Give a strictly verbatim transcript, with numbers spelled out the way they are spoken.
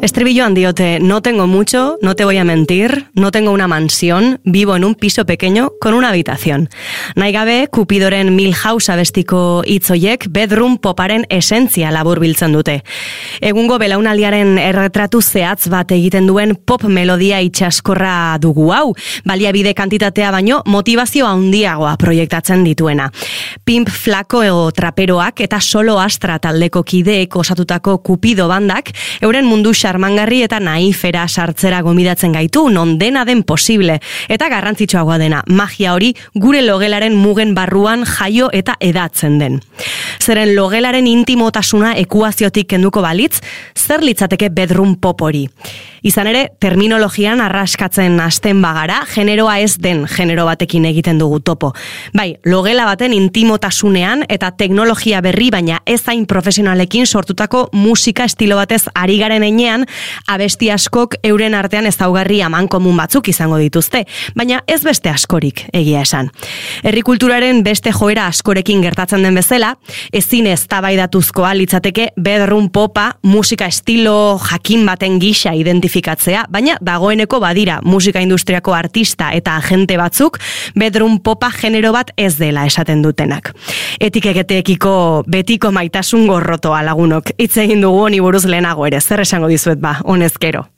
Estribilloan diote, no tengo mucho, no te voy a mentir, no tengo una mansión, vivo en un piso pequeño con una habitación. Nahi gabe, Cupidoren Milhouse abestiko hitzoiek bedroom poparen esentzia laburbiltzen dute. Egungo belaunaldiaren erretratu zehatz bat egiten duen pop melodia itxaskorra dugu hau, baliabide kantitatea baino motivazio handiagoa proiektatzen dituena. Pimp Flako ego traperoak eta Solo Astra taldeko kideek osatutako Cupido bandak, euren mundu xarmangarri eta naifera sartzera gomidatzen gaitu, non dena den posible, eta garrantzitsuagoa dena, magia hori gure logelaren mugen barruan jaio eta edatzen den. Zeren logelaren intimotasuna ekuaziotik kenduko balitz, zer litzateke bedroom pop hori? Izan ere, terminologian arraskatzen hasten bagara, generoa ez den genero batekin egiten dugu topo. Bai, logela baten intimotasunean eta teknologia berri, baina ez hain profesionalekin sortutako musika estilo batez ari garen heinean, abesti askok euren artean ezaugarri amankomun batzuk izango dituzte, baina ez beste askorik egia esan. Herri kulturaren beste joera askorekin gertatzen den bezala, ezin eztabaidatuzkoa litzateke bedroom popa musika estilo jakin baten gisa identifikatzea, baina dagoeneko badira musika industriako artista eta agente batzuk bedroom popa genero bat ez dela esaten dutenak. Etiketeekiko betiko maitasun gorrotoa lagunok. Hitz egin dugu honi buruz lehenago ere, zer esango dizuet ba, honezkero.